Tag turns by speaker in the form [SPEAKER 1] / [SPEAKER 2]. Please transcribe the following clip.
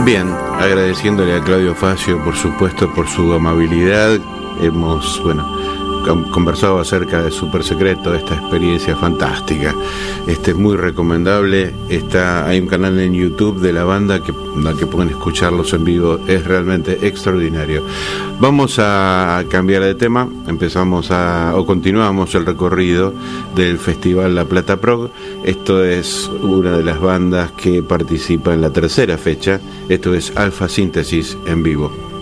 [SPEAKER 1] Bien, agradeciéndole a Claudio Facio, por supuesto, por su amabilidad. Hemos, conversado acerca de Super Secreto, de esta experiencia fantástica. Es muy recomendable. Hay un canal en YouTube de la banda que pueden escucharlos en vivo. Es realmente extraordinario. Vamos a cambiar de tema. Continuamos el recorrido del Festival La Plata Prog. Esto es una de las bandas que participa en la tercera fecha. Esto es Alfa Síntesis en vivo.